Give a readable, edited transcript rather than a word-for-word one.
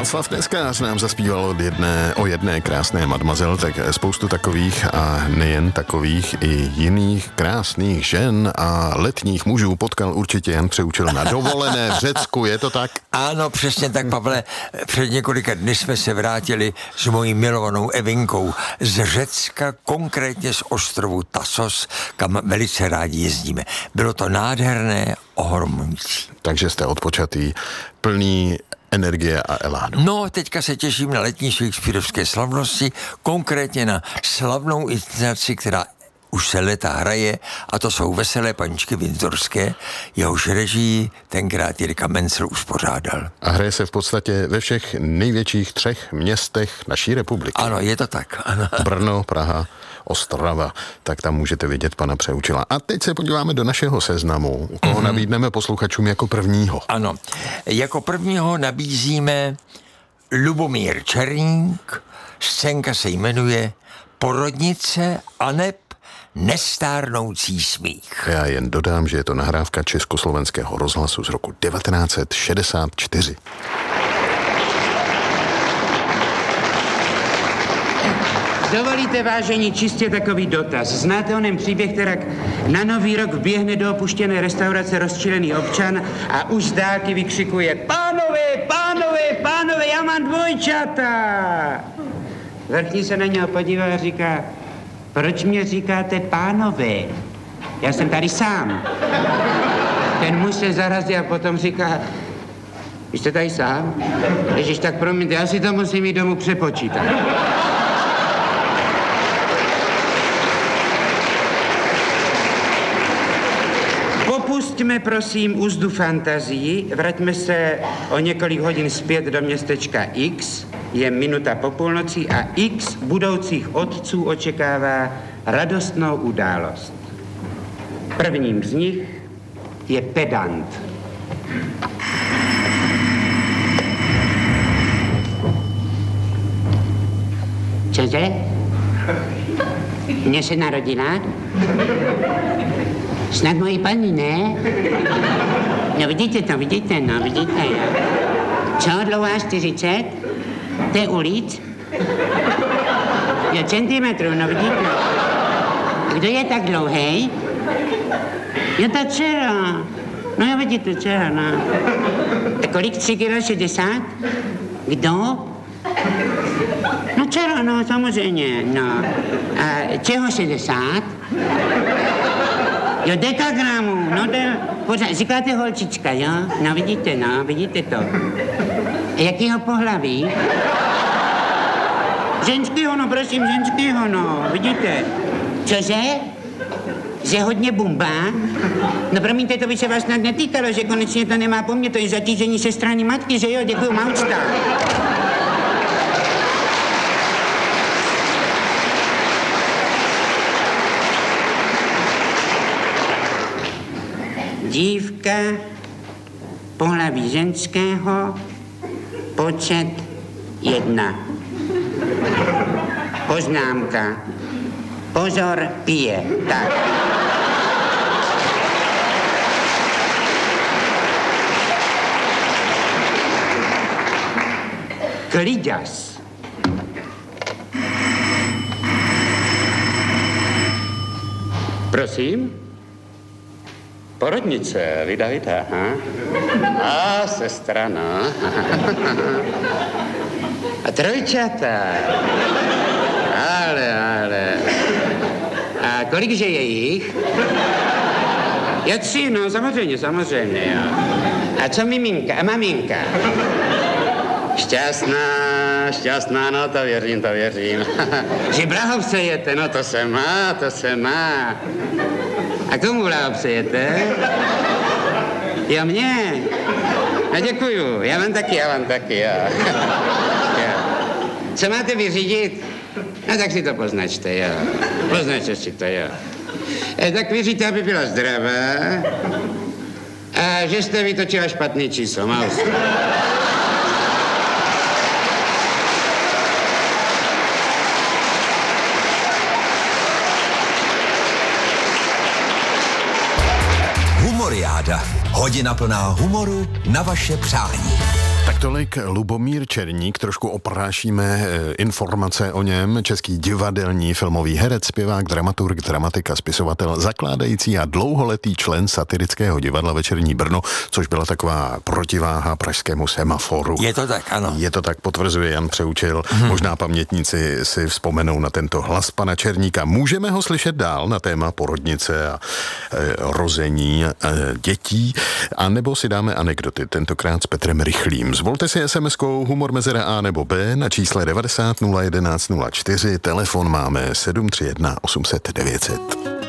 Václav Deskář nám zaspíval o jedné krásné mademoiselle, tak spoustu takových a nejen takových i jiných krásných žen a letních mužů potkal určitě Jan Přeučil na dovolené v Řecku, je to tak? Ano, přesně tak, Pavle. Před několika dny jsme se vrátili s mojí milovanou Evinkou z Řecka, konkrétně z ostrovu Tasos, kam velice rádi jezdíme. Bylo to nádherné, ohromující. Takže jste odpočatý, plný energie a elánu. No, teďka se těším na letní shakespearovské slavnosti, konkrétně na slavnou inscenaci, která už se leta hraje, a to jsou Veselé paničky Windsorské, jehož režii tenkrát Jirka Mencel uspořádal. A hraje se v podstatě ve všech největších 3 městech naší republiky. Ano, je to tak. Ano. Brno, Praha, Ostrava, tak tam můžete vidět pana Přeučila. A teď se podíváme do našeho seznamu, koho nabídneme posluchačům jako prvního. Ano, jako prvního nabízíme Lubomír Černík, scénka se jmenuje Porodnice aneb nestárnoucí smích. Já jen dodám, že je to nahrávka Československého rozhlasu z roku 1964. Dovolíte, vážení, čistě takový dotaz. Znáte onen příběh, jak na Nový rok vběhne do opuštěné restaurace rozčilený občan a už z dálky vykřikuje: Pánové, pánové, pánové, já mám dvojčata! Vrchní se na něho podívá a říká: Proč mě říkáte pánové? Já jsem tady sám. Ten muž se zarazí a potom říká: Vy jste tady sám? Ježiš, tak promiňte, já si to musím jít domů přepočítat. Popustíme, prosím, úzdu fantazii, vraťme se o několik hodin zpět do městečka X, je minuta po půlnoci a X budoucích otců očekává radostnou událost. Prvním z nich je pedant. Cože? Mně se narodila? Snad mojí paní, ne? No vidíte, no. Co, dlouhá 40? To je ulic? Jo, centimetrů, no vidíte. Kdo je tak dlouhej? Jo, ta dcera. No jo, vidíte, dcera, no. A kolik 3 kilo 60? Kdo? No dcera, no, samozřejmě, no. A čeho 60? Jo, dekagramů, no pořád, říkáte holčička, jo? No vidíte to. A jakýho pohlaví? Ženskýho, no prosím, ženskýho, no, vidíte. Cože? Že hodně bumba? No promiňte, to by se vás snad netýkalo, že konečně to nemá po mně, to je zatížení se strany matky, že jo? Děkuju, maučta. Dívka, pohlaví ženského, počet 1. Poznámka. Pozor, pije. Tak. Kliďas. Prosím? Porodnice, vydavitá, aha. A sestra, no. A trojčata. Ale. A kolikže je jich? Já 3, no, samozřejmě, jo. A co miminka a maminka? Šťastná, no, to věřím. Že blahopřejete, no, to se má. A komu blahopřejete? Jo, mě. No, děkuju, já vám taky, jo. Co máte vyřídit? No, tak si to poznačte, jo. Poznačte si to, jo. Tak věříte, aby byla zdravá a že jste vytočila špatný číslo, Maus. Humoriáda. Hodina plná humoru na vaše přání. Tak tolik Lubomír Černík, trošku oprášíme informace o něm. Český divadelní filmový herec, zpěvák, dramaturg, dramatik a spisovatel, zakládající a dlouholetý člen satirického divadla Večerní Brno, což byla taková protiváha pražskému Semaforu. Je to tak, ano. Je to tak, potvrzuje Jan Přeučil. Možná pamětníci si vzpomenou na tento hlas pana Černíka. Můžeme ho slyšet dál na téma porodnice a rození dětí, anebo si dáme anekdoty, tentokrát s Petrem Rychlým. Zvolte si SMS-kou humor mezera A nebo B na čísle 90 011 04. Telefon máme 731 800 900.